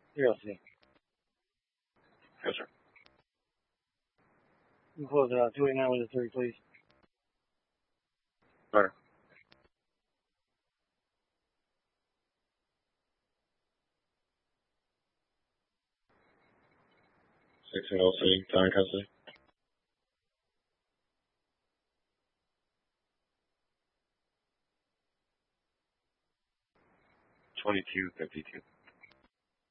Here, I'll see. Yes, sir. You can close it out. 289 with a 3, please. Sir. 1603, time custody. 2252.